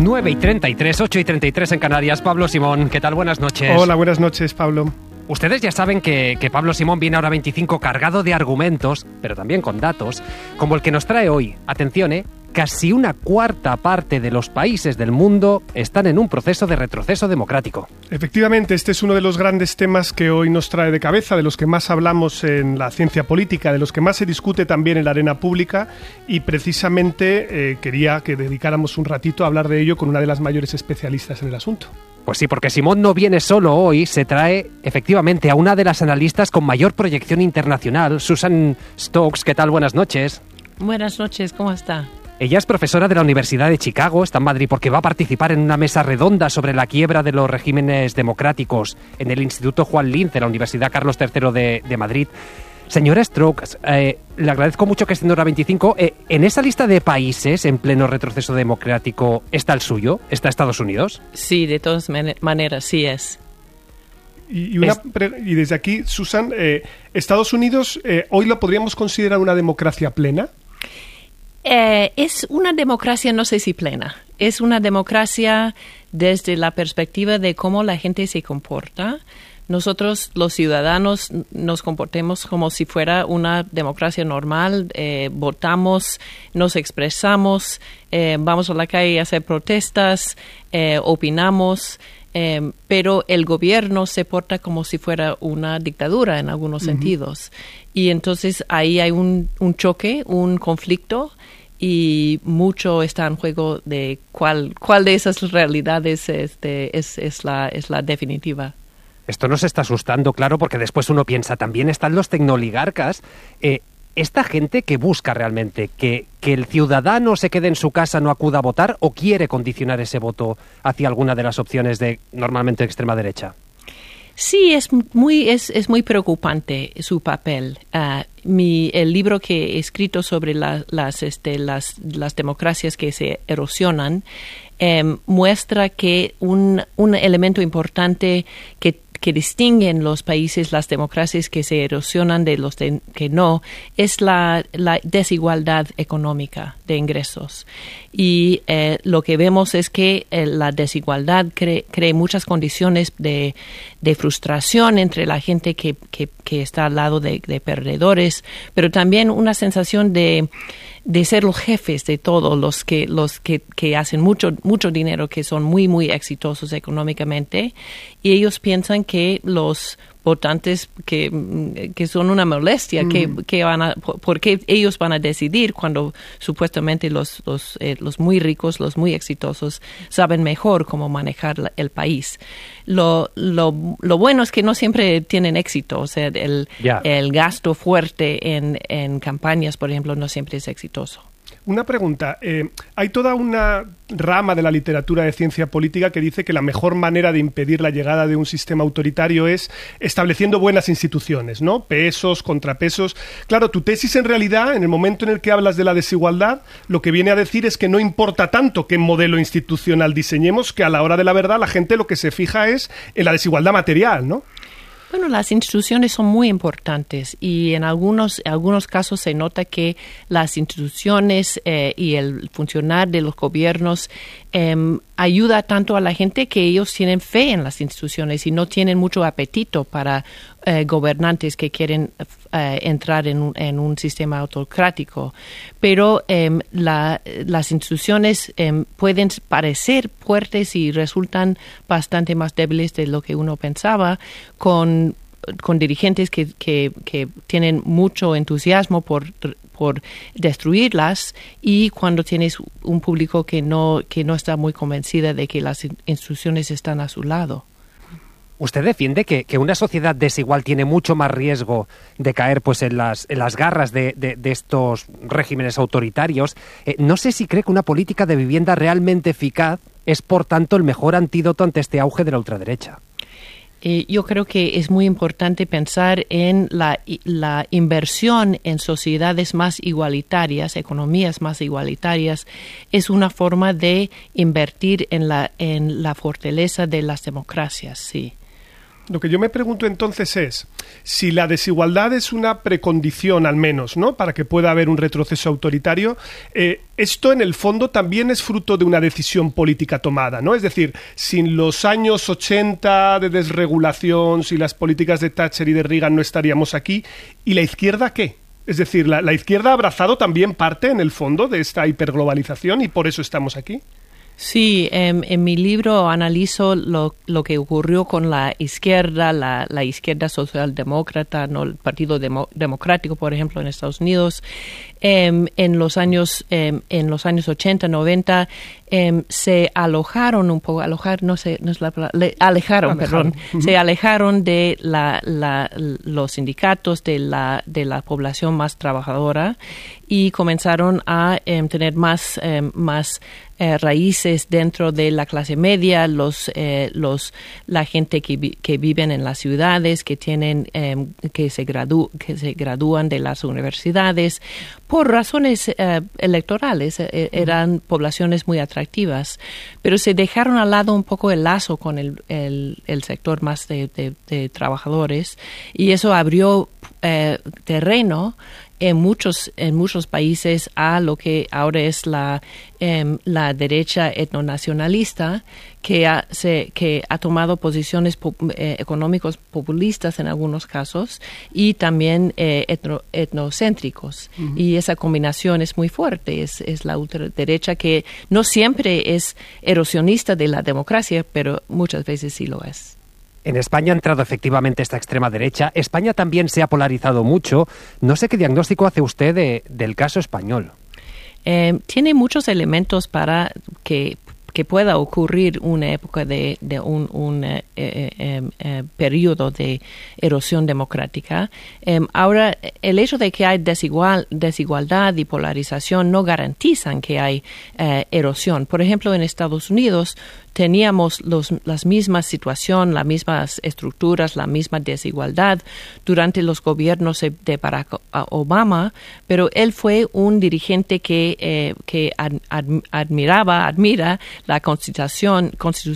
9:33, 8:33 en Canarias. Pablo Simón, ¿qué tal? Buenas noches. Hola, buenas noches, Pablo. Ustedes ya saben que Pablo Simón viene ahora 25 cargado de argumentos, pero también con datos, como el que nos trae hoy. Atención, casi una cuarta parte de los países del mundo están en un proceso de retroceso democrático. Efectivamente, este es uno de los grandes temas que hoy nos trae de cabeza, de los que más hablamos en la ciencia política, de los que más se discute también en la arena pública, y precisamente quería que dedicáramos un ratito a hablar de ello con una de las mayores especialistas en el asunto. Pues sí, porque Simón no viene solo hoy, se trae efectivamente a una de las analistas con mayor proyección internacional, Susan Stokes. ¿Qué tal? Buenas noches. Buenas noches, ¿cómo está? Ella es profesora de la Universidad de Chicago, está en Madrid porque va a participar en una mesa redonda sobre la quiebra de los regímenes democráticos en el Instituto Juan Linz de la Universidad Carlos III de Madrid. Señora Stokes, le agradezco mucho que esté en hora 25. ¿En esa lista de países en pleno retroceso democrático está el suyo? ¿Está Estados Unidos? Sí, de todas maneras, sí es. Y desde aquí, Susan, ¿Estados Unidos hoy lo podríamos considerar una democracia plena? Es una democracia, no sé si plena. Es una democracia desde la perspectiva de cómo la gente se comporta. Nosotros, los ciudadanos, nos comportemos como si fuera una democracia normal, votamos, nos expresamos, vamos a la calle a hacer protestas, opinamos, pero el gobierno se porta como si fuera una dictadura en algunos sentidos. Y entonces ahí hay un choque, un conflicto, y mucho está en juego de cuál de esas realidades es la definitiva. Esto nos está asustando, claro, porque después uno piensa, también están los tecnoligarcas, esta gente que busca realmente que el ciudadano se quede en su casa, no acuda a votar, o quiere condicionar ese voto hacia alguna de las opciones de normalmente extrema derecha. Sí, es muy preocupante su papel. El libro que he escrito sobre las democracias que se erosionan muestra que un elemento importante que distinguen los países, las democracias que se erosionan de los que no, es la desigualdad económica de ingresos. Y lo que vemos es que la desigualdad cree muchas condiciones de frustración entre la gente que está al lado de perdedores, pero también una sensación de ser los jefes de todos los que hacen mucho dinero, que son muy, muy exitosos económicamente, y ellos piensan que los votantes que son una molestia, porque ellos van a decidir cuando supuestamente los muy ricos, los muy exitosos, saben mejor cómo manejar el país. Lo bueno es que no siempre tienen éxito, o sea, el gasto fuerte en campañas, por ejemplo, no siempre es exitoso. Una pregunta. Hay toda una rama de la literatura de ciencia política que dice que la mejor manera de impedir la llegada de un sistema autoritario es estableciendo buenas instituciones, ¿no? Pesos, contrapesos. Claro, tu tesis en realidad, en el momento en el que hablas de la desigualdad, lo que viene a decir es que no importa tanto qué modelo institucional diseñemos, que a la hora de la verdad la gente lo que se fija es en la desigualdad material, ¿no? Bueno, las instituciones son muy importantes y en algunos casos se nota que las instituciones y el funcionar de los gobiernos ayuda tanto a la gente que ellos tienen fe en las instituciones y no tienen mucho apetito para gobernantes que quieren entrar en un sistema autocrático. Pero las instituciones pueden parecer fuertes y resultan bastante más débiles de lo que uno pensaba con dirigentes que tienen mucho entusiasmo por destruirlas, y cuando tienes un público que no está muy convencida de que las instituciones están a su lado. ¿Usted defiende que una sociedad desigual tiene mucho más riesgo de caer pues en las garras de estos regímenes autoritarios? No sé si cree que una política de vivienda realmente eficaz es, por tanto, el mejor antídoto ante este auge de la ultraderecha. Yo creo que es muy importante pensar en la inversión en sociedades más igualitarias, economías más igualitarias. Es una forma de invertir en la fortaleza de las democracias, sí. Lo que yo me pregunto entonces es si la desigualdad es una precondición, al menos, ¿no?, para que pueda haber un retroceso autoritario. Esto, en el fondo, también es fruto de una decisión política tomada, ¿no? Es decir, sin los años 80 de desregulación, sin las políticas de Thatcher y de Reagan, no estaríamos aquí. ¿Y la izquierda qué? Es decir, la izquierda ha abrazado también parte, en el fondo, de esta hiperglobalización y por eso estamos aquí. Sí, en mi libro analizo lo que ocurrió con la izquierda, la izquierda socialdemócrata, ¿no?, el Partido Democrático, por ejemplo, en Estados Unidos. En los años 80, 90, se alojaron un poco, no es la palabra, alejaron. Se alejaron de los sindicatos, de la población más trabajadora, y comenzaron a tener más raíces dentro de la clase media, la gente que viven en las ciudades, que se gradúan de las universidades por razones electorales. Eran poblaciones muy atractivas, pero se dejaron al lado un poco el lazo con el sector más de trabajadores, y eso abrió terreno en muchos países a lo que ahora es la derecha etnonacionalista, que ha tomado posiciones económicos populistas en algunos casos, y también etnocéntricos. Uh-huh. Y esa combinación es muy fuerte. Es la ultraderecha, que no siempre es erosionista de la democracia, pero muchas veces sí lo es. En España ha entrado efectivamente esta extrema derecha. España también se ha polarizado mucho. No sé qué diagnóstico hace usted del caso español. Tiene muchos elementos para que pueda ocurrir una época de un periodo de erosión democrática. Ahora, el hecho de que hay desigualdad y polarización no garantizan que hay erosión. Por ejemplo, en Estados Unidos teníamos las mismas situaciones, las mismas estructuras, la misma desigualdad durante los gobiernos de Barack Obama, pero él fue un dirigente que admira la Constitución,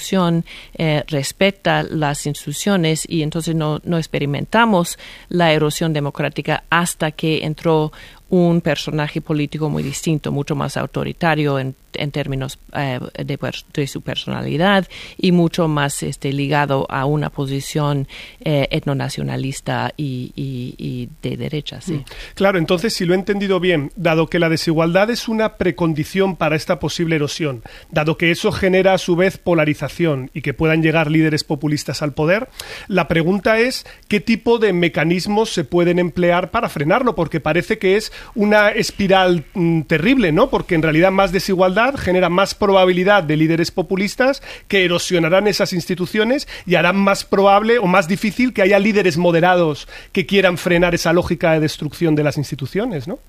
respeta las instituciones, y entonces no experimentamos la erosión democrática hasta que entró un personaje político muy distinto, mucho más autoritario en términos de su personalidad, y mucho más ligado a una posición etnonacionalista y de derecha. Sí. Claro, entonces, si lo he entendido bien, dado que la desigualdad es una precondición para esta posible erosión, dado que eso genera a su vez polarización y que puedan llegar líderes populistas al poder, la pregunta es ¿qué tipo de mecanismos se pueden emplear para frenarlo? Porque parece que es una espiral terrible, ¿no? Porque en realidad más desigualdad genera más probabilidad de líderes populistas que erosionarán esas instituciones y harán más probable o más difícil que haya líderes moderados que quieran frenar esa lógica de destrucción de las instituciones, ¿no?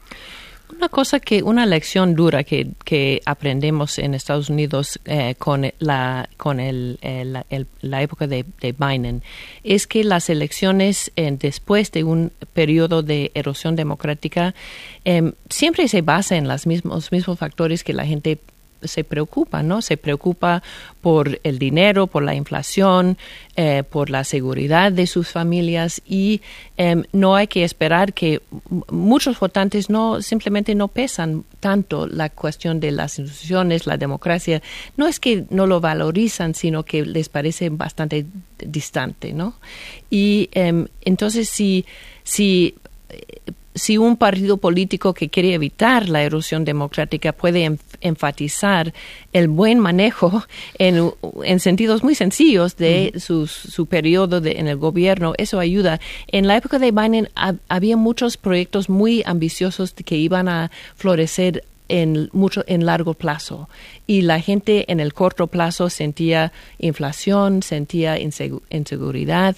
Una lección dura que aprendemos en Estados Unidos con la época de Biden es que las elecciones después de un periodo de erosión democrática siempre se basan en los mismos factores que la gente se preocupa, ¿no? Se preocupa por el dinero, por la inflación, por la seguridad de sus familias, y no hay que esperar que muchos votantes simplemente no pesan tanto la cuestión de las instituciones, la democracia. No es que no lo valorizan, sino que les parece bastante distante, ¿no? Y entonces si un partido político que quiere evitar la erosión democrática puede enfatizar el buen manejo en sentidos muy sencillos de su periodo en el gobierno, eso ayuda. En la época de Biden había muchos proyectos muy ambiciosos que iban a florecer en largo plazo, y la gente en el corto plazo sentía inflación, sentía inseguridad,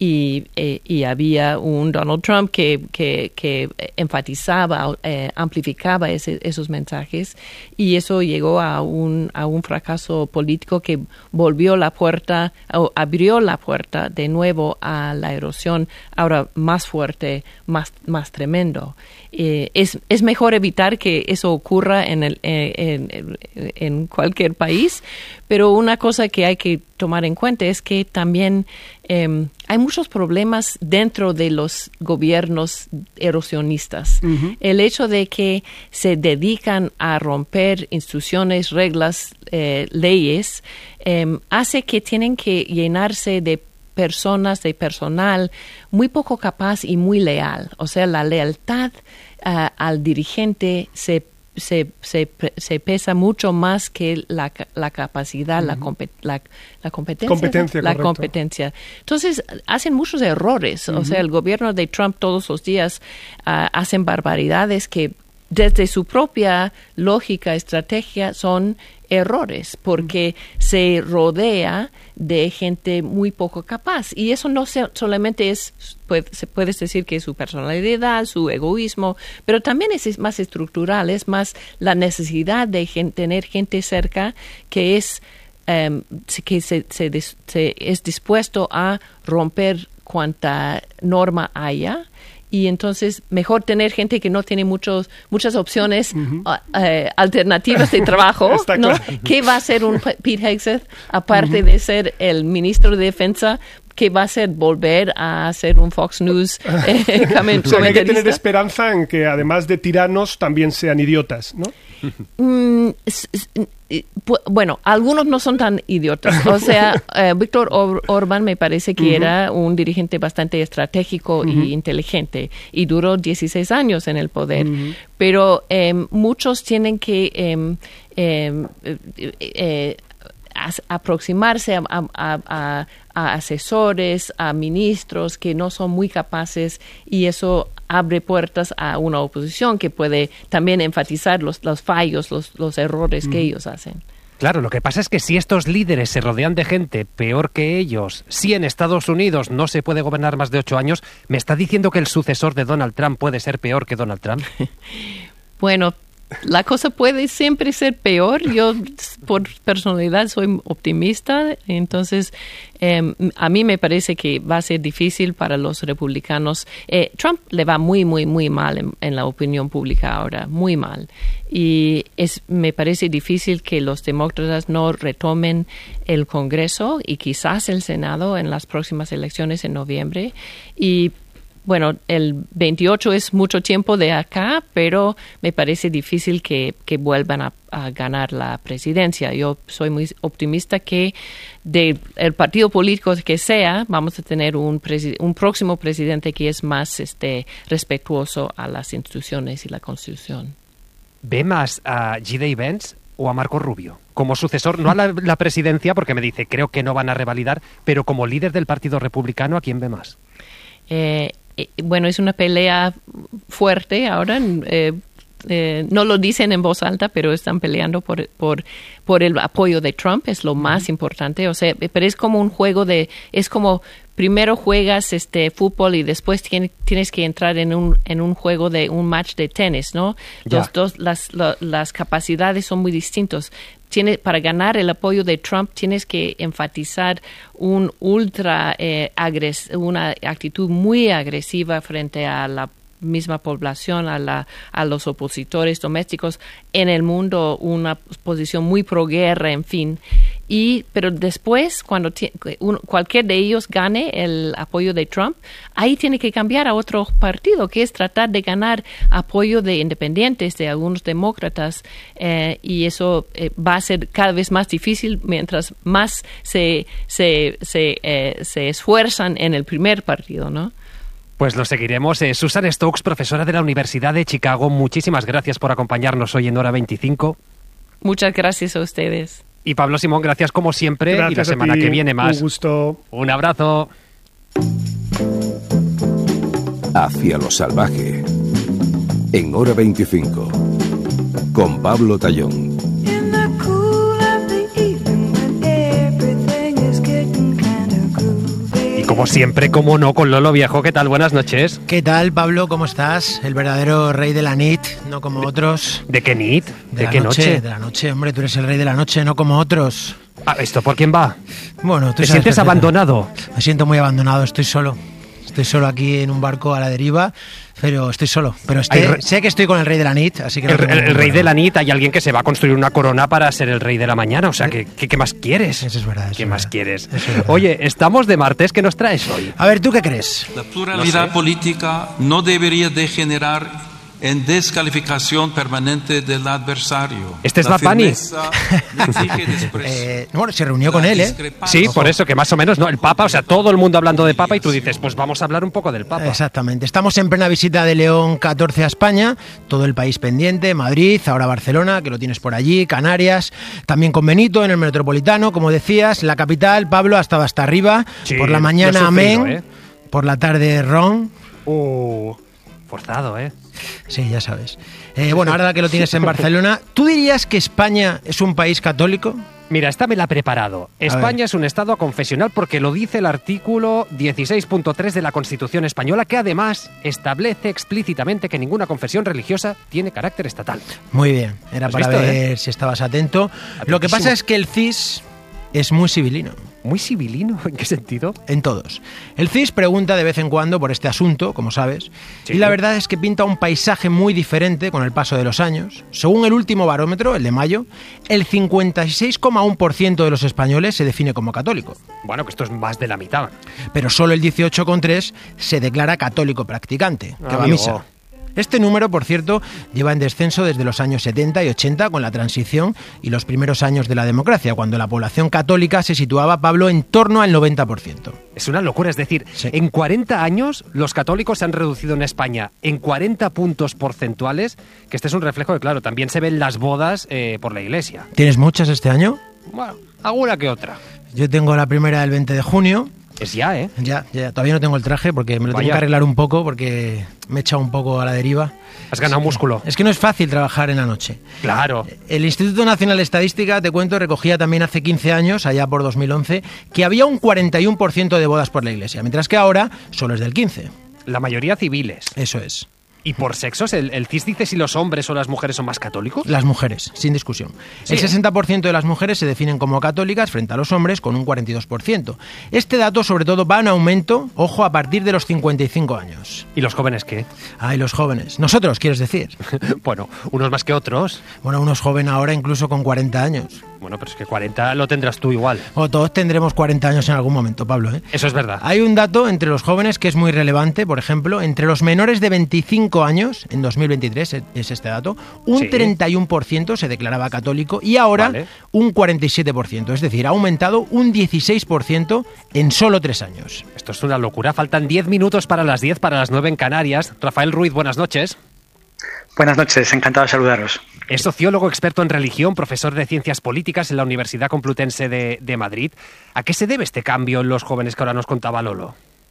y había un Donald Trump que enfatizaba, amplificaba esos mensajes, y eso llegó a un fracaso político que abrió la puerta de nuevo a la erosión, ahora más fuerte, más tremendo. Es mejor evitar que eso ocurra en cualquier país, pero una cosa que hay que tomar en cuenta es que también hay muchos problemas dentro de los gobiernos erosionistas. El hecho de que se dedican a romper instituciones, reglas, leyes, hace que tienen que llenarse de personas, de personal muy poco capaz y muy leal. O sea, la lealtad al dirigente se pesa mucho más que la capacidad, la competencia. Entonces, hacen muchos errores. O sea, el gobierno de Trump todos los días hacen barbaridades que desde su propia lógica, estrategia, son errores, porque se rodea de gente muy poco capaz. Y eso no solamente puedes decir que es su personalidad, su egoísmo, pero también es más estructural, es más la necesidad de tener gente cerca que es es dispuesto a romper cuanta norma haya. Y entonces mejor tener gente que no tiene muchas opciones alternativas de trabajo, ¿no? Claro. ¿Qué va a hacer un Pete Hegseth aparte de ser el ministro de Defensa? ¿Qué va a hacer? Volver a hacer un Fox News comentarista. O sea, hay que tener esperanza en que además de tiranos también sean idiotas, ¿no? Bueno, algunos no son tan idiotas. O sea, Víctor Orbán me parece que era un dirigente bastante estratégico y inteligente y duró 16 años en el poder. Pero muchos tienen que aproximarse a asesores, a ministros que no son muy capaces, y eso abre puertas a una oposición que puede también enfatizar los fallos, los errores que ellos hacen. Claro, lo que pasa es que si estos líderes se rodean de gente peor que ellos, si en Estados Unidos no se puede gobernar más de 8 años, ¿me está diciendo que el sucesor de Donald Trump puede ser peor que Donald Trump? Bueno, la cosa puede siempre ser peor. Yo, por personalidad, soy optimista. Entonces, a mí me parece que va a ser difícil para los republicanos. Trump le va muy, muy, muy mal en la opinión pública ahora, muy mal. Y me parece difícil que los demócratas no retomen el Congreso y quizás el Senado en las próximas elecciones en noviembre. Y bueno, el 28 es mucho tiempo de acá, pero me parece difícil que vuelvan a ganar la presidencia. Yo soy muy optimista que del partido político que sea, vamos a tener un próximo presidente que es más respetuoso a las instituciones y la Constitución. ¿Ve más a J.D. Vance o a Marco Rubio como sucesor? No a la presidencia, porque me dice, creo que no van a revalidar, pero como líder del Partido Republicano, ¿a quién ve más? Bueno, es una pelea fuerte ahora. No lo dicen en voz alta, pero están peleando por el apoyo de Trump. Es lo más importante. O sea, pero es como un juego es como primero juegas fútbol y después tienes que entrar en un juego de un match de tenis, ¿no? Las capacidades son muy distintos. Para ganar el apoyo de Trump tienes que enfatizar una actitud muy agresiva frente a la misma población, a los opositores domésticos en el mundo, una posición muy pro-guerra, en fin. Pero después, cuando cualquier de ellos gane el apoyo de Trump, ahí tiene que cambiar a otro partido, que es tratar de ganar apoyo de independientes, de algunos demócratas, y eso va a ser cada vez más difícil mientras más se esfuerzan en el primer partido, ¿no? Pues lo seguiremos. Susan Stokes, profesora de la Universidad de Chicago, muchísimas gracias por acompañarnos hoy en Hora 25. Muchas gracias a ustedes. Y Pablo Simón, gracias como siempre. Gracias, y la semana que viene más. Un gusto. Un abrazo. Hacia lo salvaje. En Hora 25. Con Pablo Tallón. Como siempre, como no, con Lolo Viejo. ¿Qué tal? Buenas noches. ¿Qué tal, Pablo? ¿Cómo estás? El verdadero rey de la nit, no como otros. ¿De qué nit? ¿De qué noche? De la noche, hombre, tú eres el rey de la noche, no como otros. ¿Esto por quién va? Bueno, tú ¿Te sientes abandonado? Me siento muy abandonado, estoy solo. Estoy solo aquí en un barco a la deriva, pero estoy solo. Pero sé que estoy con el rey de la nit, así que... El rey de la nit, hay alguien que se va a construir una corona para ser el rey de la mañana. O sea, ¿qué más quieres? Eso es verdad. ¿Qué más quieres? Oye, estamos de martes, ¿qué nos traes hoy? A ver, ¿tú qué crees? La pluralidad política no debería degenerar en descalificación permanente del adversario. Este es Bad Bunny. Bueno, se reunió con él, ¿eh? Sí, por eso, que más o menos, ¿no? El Papa, o sea, todo el mundo hablando de Papa y tú dices, pues vamos a hablar un poco del Papa. Exactamente. Estamos en plena visita de León XIV a España, todo el país pendiente, Madrid, ahora Barcelona, que lo tienes por allí, Canarias, también con Benito en el Metropolitano, como decías, la capital, Pablo, ha estado hasta arriba, sí, por la mañana amén, por la tarde ron. Forzado, ¿eh? Sí, ya sabes. Bueno, ahora que lo tienes en Barcelona, ¿tú dirías que España es un país católico? Mira, esta me la he preparado. España es un estado aconfesional porque lo dice el artículo 16.3 de la Constitución española, que además establece explícitamente que ninguna confesión religiosa tiene carácter estatal. Muy bien, era para ver si estabas atento. Lo que pasa es que el CIS es muy civilino. ¿Muy civilino? ¿En qué sentido? En todos. El CIS pregunta de vez en cuando por este asunto, como sabes, sí, y la verdad es que pinta un paisaje muy diferente con el paso de los años. Según el último barómetro, el de mayo, el 56,1% de los españoles se define como católico. Bueno, que esto es más de la mitad. Pero solo el 18,3% se declara católico practicante, que va a misa. Este número, por cierto, lleva en descenso desde los años 70 y 80 con la transición y los primeros años de la democracia, cuando la población católica se situaba, Pablo, en torno al 90%. Es una locura, es decir, sí, en 40 años los católicos se han reducido en España en 40 puntos porcentuales, que este es un reflejo de, claro, también se ven las bodas por la iglesia. ¿Tienes muchas este año? Bueno, alguna que otra. Yo tengo la primera el 20 de junio. Es ya, ¿eh? Ya. Todavía no tengo el traje porque me lo tengo que arreglar un poco porque me he echado un poco a la deriva. Has ganado músculo. Es que no es fácil trabajar en la noche. Claro. El Instituto Nacional de Estadística, te cuento, recogía también hace 15 años, allá por 2011, que había un 41% de bodas por la iglesia, mientras que ahora solo es del 15%. La mayoría civiles. Eso es. ¿Y por sexos? ¿El CIS dice si los hombres o las mujeres son más católicos? Las mujeres, sin discusión. Sí, el 60% de las mujeres se definen como católicas frente a los hombres, con un 42%. Este dato, sobre todo, va en aumento, ojo, a partir de los 55 años. ¿Y los jóvenes qué? Ay, los jóvenes. ¿Nosotros, quieres decir? Bueno, unos más que otros. Bueno, unos jóvenes ahora incluso con 40 años. Bueno, pero es que 40 lo tendrás tú igual. O todos tendremos 40 años en algún momento, Pablo, ¿eh? Eso es verdad. Hay un dato entre los jóvenes que es muy relevante, por ejemplo, entre los menores de 25 años, en 2023 es este dato, un 31% se declaraba católico y ahora un 47%, es decir, ha aumentado un 16% en solo 3 años. Esto es una locura, faltan 10 minutos para las 10, para las 9 en Canarias. Rafael Ruiz, buenas noches. Buenas noches, encantado de saludaros. Es sociólogo experto en religión, profesor de Ciencias Políticas en la Universidad Complutense de Madrid. ¿A qué se debe este cambio en los jóvenes que ahora nos contaba Lolo?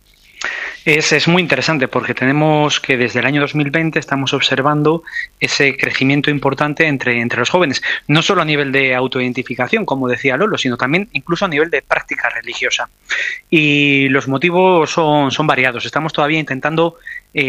Es muy interesante porque tenemos que desde el año 2020 estamos observando ese crecimiento importante entre los jóvenes, no solo a nivel de autoidentificación, como decía Lolo, sino también incluso a nivel de práctica religiosa. Y los motivos son variados. Estamos todavía intentando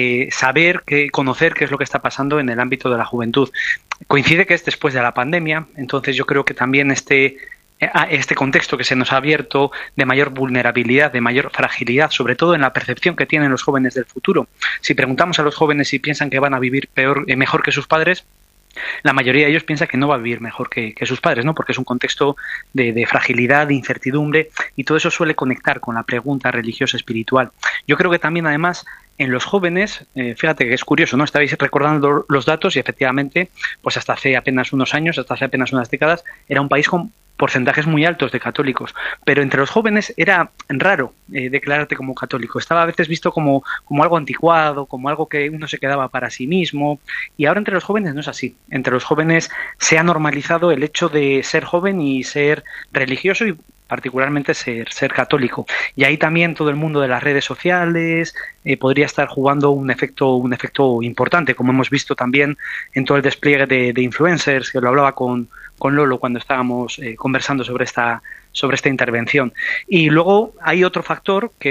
conocer qué es lo que está pasando en el ámbito de la juventud. Coincide que es después de la pandemia, entonces yo creo que también este contexto que se nos ha abierto de mayor vulnerabilidad, de mayor fragilidad, sobre todo en la percepción que tienen los jóvenes del futuro. Si preguntamos a los jóvenes si piensan que van a vivir mejor que sus padres, la mayoría de ellos piensa que no va a vivir mejor que sus padres, ¿no? Porque es un contexto de fragilidad, de incertidumbre, y todo eso suele conectar con la pregunta religiosa espiritual. Yo creo que también, además, en los jóvenes, fíjate que es curioso, ¿no? Estabais recordando los datos y efectivamente, pues hasta hace apenas unos años, hasta hace apenas unas décadas, era un país con porcentajes muy altos de católicos, pero entre los jóvenes era raro declararte como católico. Estaba a veces visto como algo anticuado, como algo que uno se quedaba para sí mismo, y ahora entre los jóvenes no es así. Entre los jóvenes se ha normalizado el hecho de ser joven y ser religioso y particularmente ser católico. Y ahí también todo el mundo de las redes sociales podría estar jugando un efecto importante, como hemos visto también en todo el despliegue de influencers, que lo hablaba con Lolo cuando estábamos conversando sobre esta intervención. Y luego hay otro factor que